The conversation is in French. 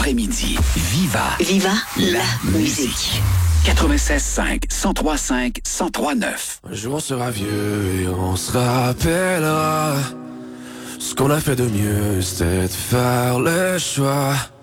l'après-midi. Viva la musique. 96.5, 103.5, 103.9. Un jour on sera vieux et on se rappellera. Ce qu'on a fait de mieux, c'était de faire le choix